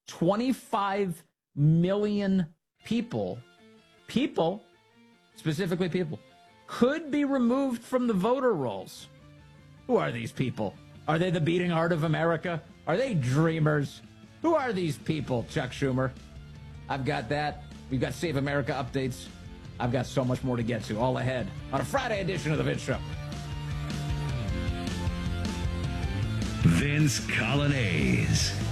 25 million people, specifically people, could be removed from the voter rolls. Who are these people? Are they the beating heart of America? Are they dreamers? Who are these people, Chuck Schumer? I've got that. We've got Save America updates. I've got so much more to get to, all ahead on a Friday edition of The Vince Show. Vince Coglianese.